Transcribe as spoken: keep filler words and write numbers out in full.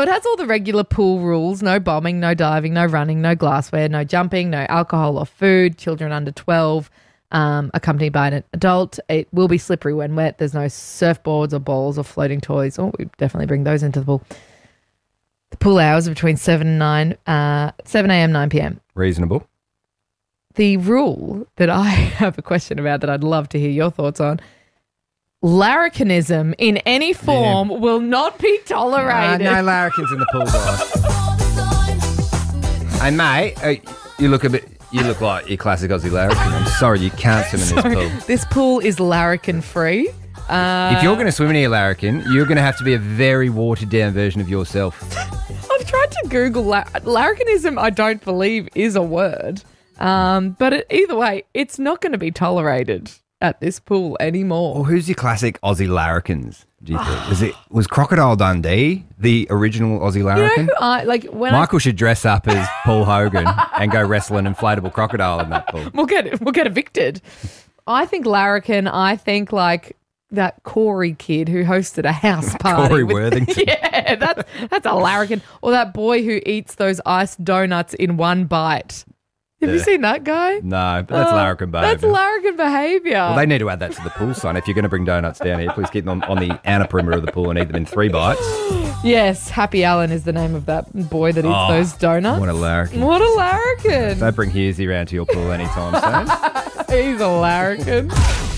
it has all the regular pool rules: no bombing, no diving, no running, no glassware, no jumping, no alcohol or food. Children under twelve, um, accompanied by an adult. It will be slippery when wet. There's no surfboards or balls or floating toys. Oh, we definitely bring those into the pool. The pool hours are between seven and nine, uh, seven a.m. nine p.m. Reasonable. The rule that I have a question about that I'd love to hear your thoughts on: larrikinism in any form yeah. will not be tolerated. Uh, no larrikins in the pool, guys. Hey, mate, uh, you look a bit. You look like your classic Aussie larrikin. I'm sorry, you can't swim in sorry, this pool. This pool is larrikin free. Uh, if you're going to swim in your larrikin, you're going to have to be a very watered down version of yourself. I've tried to Google la- larrikinism. I don't believe is a word, um, but it, either way, it's not going to be tolerated at this pool anymore. Well, who's your classic Aussie larrikins? Do you think was it was Crocodile Dundee the original Aussie larrikin? You know who I, like when Michael I, should dress up as Paul Hogan and go wrestle an inflatable crocodile in that pool. We'll get we'll get evicted. I think larrikin. I think like that Corey kid who hosted a house party. Corey with, Worthington. Yeah, that's that's a larrikin. Or that boy who eats those iced donuts in one bite. Have Yeah. you seen that guy? No, but that's Oh, larrikin behaviour. That's larrikin behaviour. Well, they need to add that to the pool sign. If you're going to bring donuts down here, please keep them on, on the outer perimeter of the pool and eat them in three bites. Yes, Happy Allen is the name of that boy that eats Oh, those donuts. What a larrikin. What a larrikin. Don't bring Hearsey around to your pool anytime soon. He's a larrikin.